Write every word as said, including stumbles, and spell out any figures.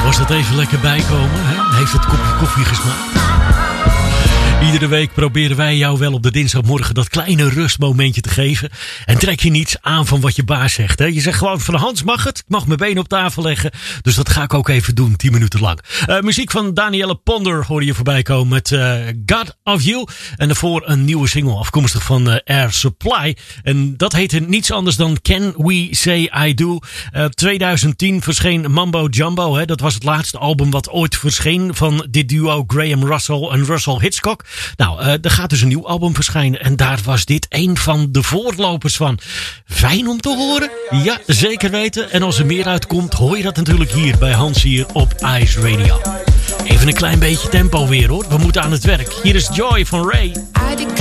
Was dat even lekker bijkomen? Hè? Heeft het kopje koffie gesmaakt? Iedere week proberen wij jou wel op de dinsdagmorgen dat kleine rustmomentje te geven. En trek je niets aan van wat je baas zegt. Hè? Je zegt gewoon van Hans mag het. Ik mag mijn been op tafel leggen. Dus dat ga ik ook even doen, tien minuten lang. Uh, muziek van Danielle Ponder hoorde je voorbij komen met uh, God of You. En daarvoor een nieuwe single afkomstig van uh, Air Supply. En dat heette niets anders dan Can We Say I Do. Uh, twintig tien verscheen Mambo Jumbo. Hè? Dat was het laatste album wat ooit verscheen van dit duo Graham Russell en Russell Hitchcock. Nou, uh, er gaat dus een nieuw album verschijnen. En daar was dit een van de voorlopers van. Fijn om te horen? Ja, zeker weten. En als er meer uitkomt, hoor je dat natuurlijk hier bij Hans hier op Ice Radio. Even een klein beetje tempo weer hoor. We moeten aan het werk. Hier is Joy van Ray.